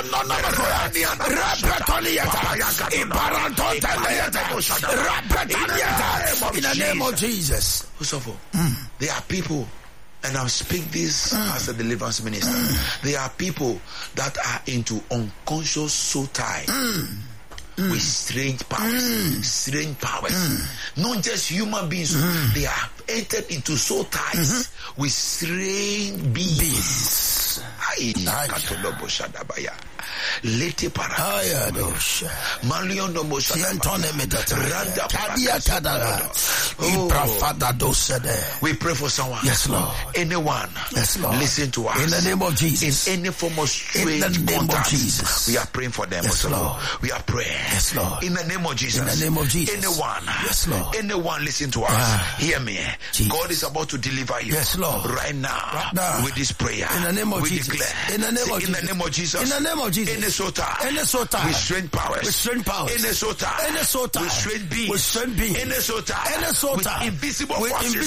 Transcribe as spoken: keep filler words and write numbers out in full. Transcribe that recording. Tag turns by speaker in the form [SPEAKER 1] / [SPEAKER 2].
[SPEAKER 1] In the name of Jesus.
[SPEAKER 2] Mm. There are people, and I'll speak this mm. as a deliverance minister. Mm. There are people that are into unconscious soul tie. Mm. Mm. With strange powers, mm. strange powers, mm. not just human beings. Mm. They are entered into soul ties mm-hmm. with strange beings. beings. Lete para Malion no Mosha We pray for someone.
[SPEAKER 1] Yes, Lord.
[SPEAKER 2] Anyone.
[SPEAKER 1] Yes, Lord.
[SPEAKER 2] Listen to us.
[SPEAKER 1] In the name of Jesus.
[SPEAKER 2] In any form of strange
[SPEAKER 1] in the name
[SPEAKER 2] contact,
[SPEAKER 1] of Jesus.
[SPEAKER 2] we are praying for them.
[SPEAKER 1] Yes, Lord.
[SPEAKER 2] We are praying.
[SPEAKER 1] Yes, Lord.
[SPEAKER 2] In the name of Jesus.
[SPEAKER 1] In the name of Jesus.
[SPEAKER 2] Anyone.
[SPEAKER 1] Yes, Lord.
[SPEAKER 2] Anyone listen to us.
[SPEAKER 1] Ah.
[SPEAKER 2] Hear me.
[SPEAKER 1] Jesus.
[SPEAKER 2] God is about to deliver you.
[SPEAKER 1] Yes, Lord.
[SPEAKER 2] Right now.
[SPEAKER 1] Right now.
[SPEAKER 2] With this prayer.
[SPEAKER 1] In the name of
[SPEAKER 2] we
[SPEAKER 1] Jesus.
[SPEAKER 2] Declare.
[SPEAKER 1] In the name
[SPEAKER 2] Say,
[SPEAKER 1] of
[SPEAKER 2] in
[SPEAKER 1] Jesus.
[SPEAKER 2] the name of Jesus.
[SPEAKER 1] In the name of Jesus.
[SPEAKER 2] In the sota.
[SPEAKER 1] In the sota.
[SPEAKER 2] With strange powers.
[SPEAKER 1] With strange powers.
[SPEAKER 2] In the sota.
[SPEAKER 1] In the sota.
[SPEAKER 2] With strange beings.
[SPEAKER 1] With strange beings.
[SPEAKER 2] In the sota.
[SPEAKER 1] In the sota.
[SPEAKER 2] With invisible
[SPEAKER 1] with
[SPEAKER 2] forces.